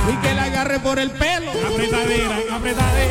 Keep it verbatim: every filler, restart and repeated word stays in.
y que la agarre por el pelo. Apretadera, apretadera.